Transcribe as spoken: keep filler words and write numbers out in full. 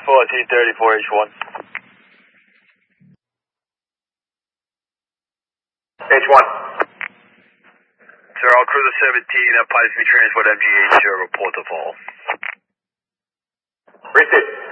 fourteen thirty-four H one. H one. Sir, all cruiser seventeen, uh, pilots be transport M G H, uh, report to fall. Received.